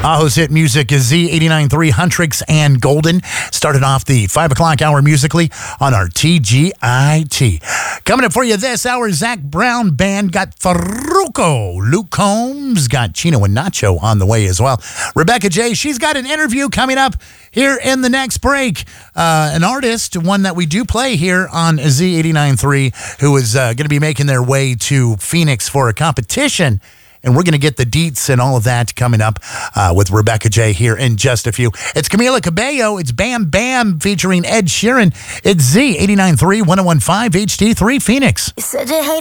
Ajo's hit music is Z89.3, Huntrix and Golden. Started off the 5 o'clock hour musically on our TGIT. Coming up for you this hour, Zac Brown Band got Farruko. Luke Combs got Chino and Nacho on the way as well. Rebecca J, she's got an interview coming up here in the next break. An artist, one that we do play here on Z89.3, who is going to be making their way to Phoenix for a competition. And we're going to get the deets and all of that coming up with Rebecca J here in just a few. It's Camila Cabello. It's Bam Bam featuring Ed Sheeran. It's Z89.3, 101.5 HD3 Phoenix. You said you hated